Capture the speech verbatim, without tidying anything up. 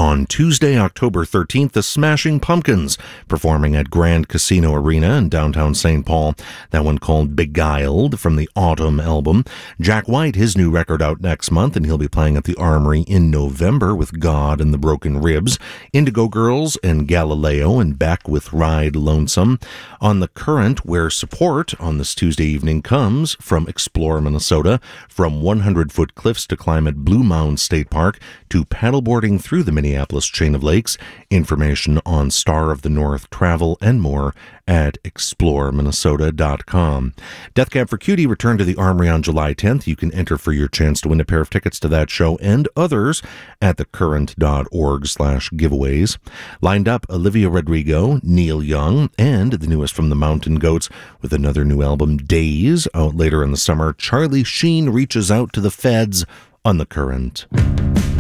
On Tuesday, October thirteenth, the Smashing Pumpkins performing at Grand Casino Arena in downtown Saint Paul. That one called Beguiled from the Autumn album. Jack White, his new record out next month, and he'll be playing at the Armory in November with God and the Broken Ribs. Indigo Girls and Galileo and Beck with Ride Lonesome. On the Current, where support on this Tuesday evening comes from Explore, Minnesota, from hundred foot cliffs to climb at Blue Mound State Park to paddleboarding through the Minneapolis chain of lakes. Information on Star of the North travel and more at explore minnesota dot com. Death Cab for Cutie returned to the Armory on July tenth. You can enter for your chance to win a pair of tickets to that show and others at thecurrent.org slash giveaways. Lined up, Olivia Rodrigo, Neil Young, and the newest from the Mountain Goats with another new album, Days, out later in the summer. Charlie Sheen reaches out to the feds on The Current.